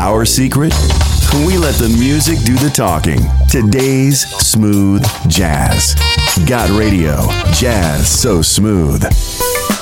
Our secret? We let the music do the talking. Today's smooth jazz. Got Radio. Jazz so smooth.